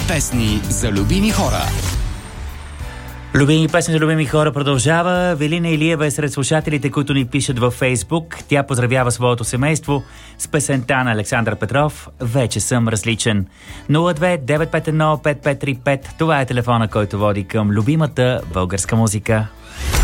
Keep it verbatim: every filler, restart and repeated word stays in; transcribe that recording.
песни за любими хора. Любими песни за любими хора продължава. Велина Илиева е сред слушателите, които ни пишат във Фейсбук. Тя поздравява своето семейство с песента на Александър Петров "Вече съм различен". нула две девет пет едно пет пет три пет. Това е телефона, който води към любимата българска музика.